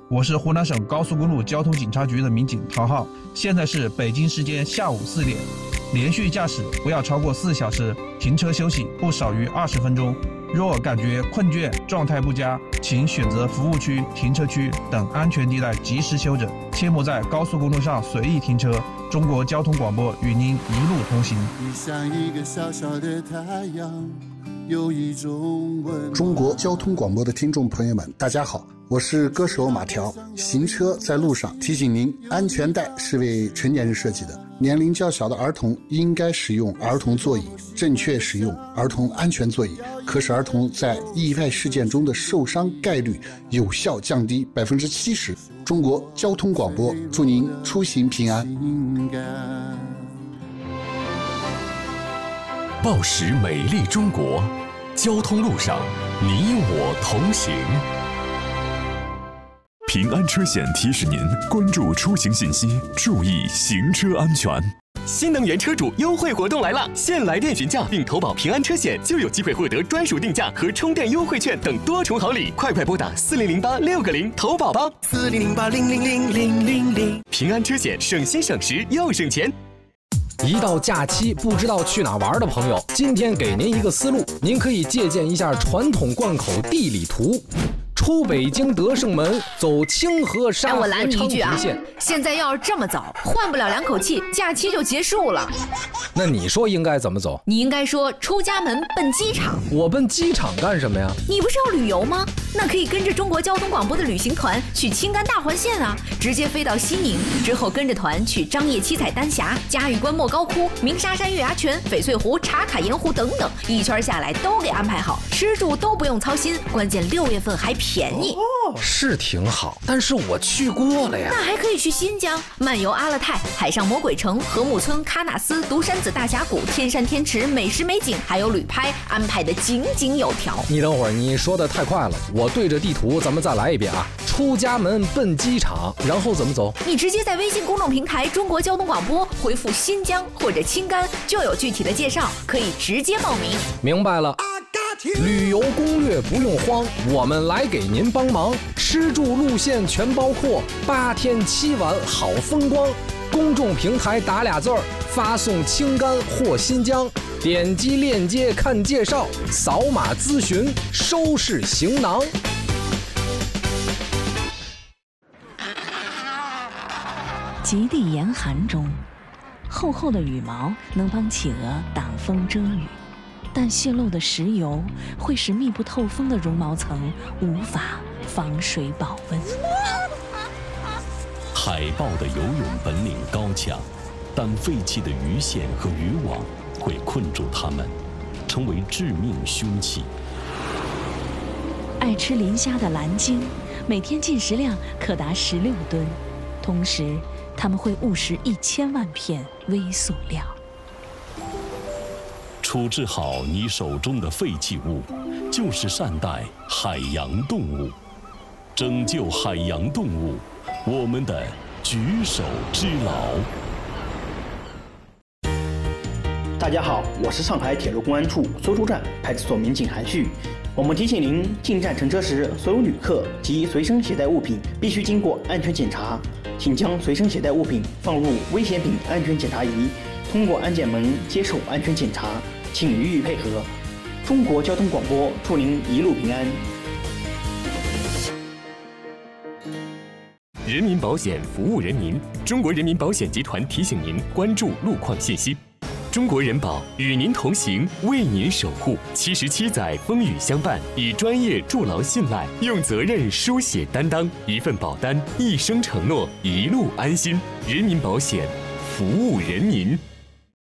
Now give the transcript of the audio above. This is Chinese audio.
我是湖南省高速公路交通警察局的民警陶浩，现在是北京时间下午4点。连续驾驶不要超过4小时，停车休息不少于20分钟。若感觉困倦、状态不佳，请选择服务区、停车区等安全地带及时休整，切莫在高速公路上随意停车。中国交通广播与您一路同行。 你像一个小小的太阳，有一种温。中国交通广播的听众朋友们，大家好，我是歌手马条。行车在路上，提醒您，安全带是为成年人设计的，年龄较小的儿童应该使用儿童座椅，正确使用儿童安全座椅，可使儿童在意外事件中的受伤概率有效降低70%。中国交通广播祝您出行平安。 报时美丽中国，交通路上你我同行。平安车险提示您关注出行信息，注意行车安全。 新能源车主优惠活动来了！现来电询价并投保平安车险，就有机会获得专属定价和充电优惠券等多重好礼。快拨打4008-6个0投保吧！4008-0000000。平安车险，省心省时又省钱。 一到假期不知道去哪玩的朋友，今天给您一个思路，您可以借鉴一下传统贯口地理图。出北京德胜门，走清河沙河昌平线。 现在要是这么走，换不了2口气，假期就结束了。 那你说应该怎么走？ 你应该说出家门奔机场。 我奔机场干什么呀？ 你不是要旅游吗？那可以跟着中国交通广播的旅行团去青甘大环线啊，直接飞到西宁，之后跟着团去张掖七彩丹霞、嘉峪关莫高窟、鸣沙山月牙泉、翡翠湖、茶卡盐湖等等，一圈下来都给安排好，吃住都不用操心，关键6月份还便宜。 是挺好，但是我去过了呀。 那还可以去新疆漫游阿勒泰、海上魔鬼城、禾木村、喀纳斯、独山子大峡谷、天山天池、美食美景，还有旅拍，安排的井井有条。 你等会儿，你说的太快了，我对着地图咱们再来一遍啊。出家门奔机场，然后怎么走？ 你直接在微信公众平台中国交通广播回复新疆或者青甘，就有具体的介绍，可以直接报名。 明白了。旅游攻略不用慌，我们来给您帮忙，吃住路线全包括，8天7晚好风光。公众平台打2字儿，发送青甘或新疆，点击链接看介绍，扫码咨询，收拾行囊。 极地严寒中，厚厚的羽毛能帮企鹅挡风遮雨，但泄漏的石油会使密不透风的绒毛层无法防水保温。 海豹的游泳本领高强，但废弃的鱼线和渔网会困住它们，成为致命凶器。 爱吃磷虾的蓝鲸，每天进食量可达16吨，同时它们会误食1000万片微塑料。 处置好你手中的废弃物，就是善待海洋动物，拯救海洋动物，我们的举手之劳。 大家好，我是上海铁路公安处搜出站派出所民警韩旭。我们提醒您，进站乘车时，所有旅客及随身携带物品必须经过安全检查，请将随身携带物品放入危险品安全检查仪，通过安检门接受安全检查，请予以配合。中国交通广播祝您一路平安。 人民保险服务人民，中国人民保险集团提醒您关注路况信息。中国人保与您同行，为您守护。77载风雨相伴，以专业筑牢信赖，用责任书写担当，一份保单，一生承诺，一路安心。人民保险，服务人民。